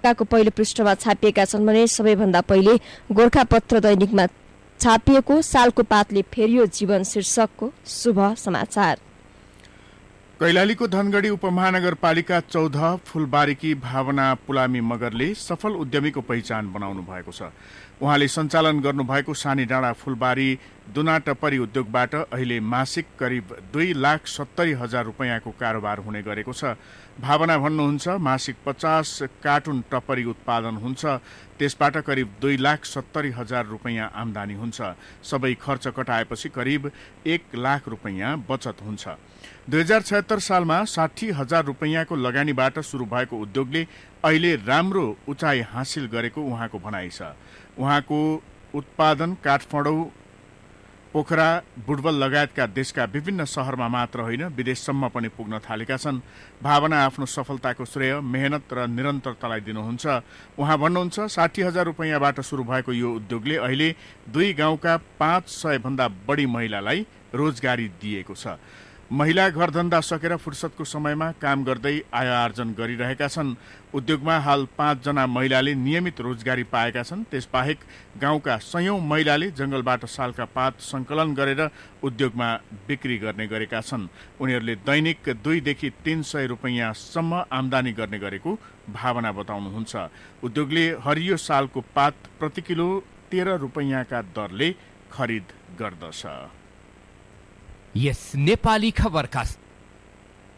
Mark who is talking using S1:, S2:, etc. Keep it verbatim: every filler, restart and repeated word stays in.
S1: पत्रिकाको पहिलो पृष्ठमा छापिएका छन् भने सबैभन्दा पहिले गोरखापत्र दैनिकमा छापिएको सालको पातले फेरियो जीवन शीर्षकको शुभ समाचार।
S2: कैलालीको धनगढी उपमहानगरपालिका चौध फुलबारीकी भावना पुलामी मगरले सफल उद्यमीको पहिचान बनाउनु भएको छ। उहाँले सञ्चालन गर्नुभएको सानी डाँडा फुलबारी दुना टप्परी उद्योगबाट अहिले मासिक करिब दुई लाख सत्तरी हजार रुपियाँको कारोबार हुने गरेको छ। भावना भन्नुहुन्छ मासिक पचास कार्टुन टप्परी उत्पादन हुन्छ, त्यसबाट करिब दुई लाख सत्तरी हजार रुपियाँ आमदानी हुन्छ। सबै खर्च कटाएपछि करिब एक लाख रुपियाँ बचत हुन्छ। दुई हजार छयत्तर सालमा साठी हजार रुपियाँको लगानीबाट सुरु भएको उद्योगले अहिले राम्रो उचाइ हासिल गरेको उहाँको भनाइ छ। उहाँको उत्पादन काठमाडौँ, पोखरा, बुटवल लगायतका देशका विभिन्न शहरमा मात्र होइन विदेशसम्म पनि पुग्न थालेका छन्। भावना आफ्नो सफलताको श्रेय मेहनत र निरन्तरतालाई दिनुहुन्छ। उहाँ भन्नुहुन्छ साठी हजार रुपियाँबाट सुरु भएको यो उद्योगले अहिले दुई गाउँका पाँच सय भन्दा बढी महिलालाई रोजगारी दिएको छ। महिला घरधन्दा सकेर फुर्सदको समयमा काम गर्दै आय आर्जन गरिरहेका छन्। उद्योगमा हाल पाँचजना महिलाले नियमित रोजगारी पाएका छन्। त्यसबाहेक गाउँका सयौं महिलाले जंगलबाट सालका पात संकलन गरेर उद्योगमा बिक्री गर्ने गरेका छन्। उनीहरूले दैनिक दुईदेखि तीन सय रुपियाँसम्म आमदानी गर्ने गरेको भावना बताउनुहुन्छ। उद्योगले हरियो सालको पात प्रति किलो तेह्र रुपियाँका दरले खरिद गर्दछ।
S3: यस नेपाली खबरका